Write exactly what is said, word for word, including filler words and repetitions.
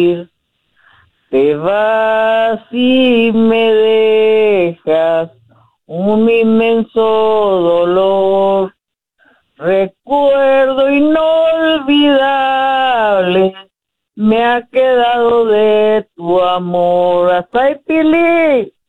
Te vas y me dejas un inmenso dolor, recuerdo inolvidable me ha quedado de tu amor. Hasta ahí, Pili.